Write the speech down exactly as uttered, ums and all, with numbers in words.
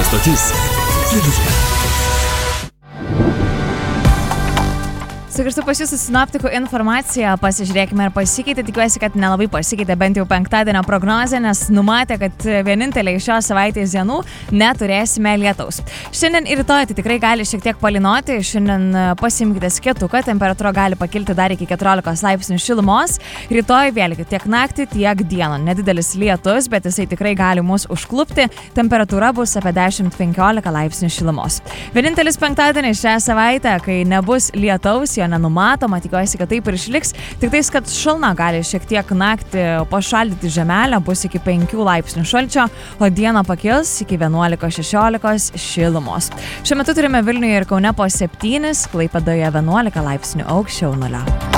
stotis Kėdutė. Sugrįžtu pas jūsų sinoptikų informaciją, pasižiūrėkime ir pasikeitė, tikiuosi, kad nelabai pasikeitė bent jau penktadienio prognozė, nes numatė, kad vienintelė iš šios savaitės dienų neturėsime lietaus. Šiandien ir rytoj tai tikrai gali šiek tiek palinoti, šiandien pasimkite skėtuką, temperatūra gali pakilti dar iki keturiolikos laipsnių šilumos, rytoj vėlgi tiek naktį, tiek dieną. Nedidelis lietus, bet jisai tikrai gali mus užklupti, temperatūra bus apie dešimt penkiolika laipsnių šilumos. Vienintelis penktadienis šią savaitę, kai nebus lietaus, nenumatoma, tikiuosi, kad taip ir išliks, tik tais, kad šalna gali šiek tiek naktį pašaldyti žemelę, bus iki penkių laipsnių šalčio, o dieną pakils iki vienuolikos šešiolikos šilumos. Šiuo metu turime Vilniuje ir Kaune po septynis, Klaipėdoje vienuolika laipsnių aukščiau nulio.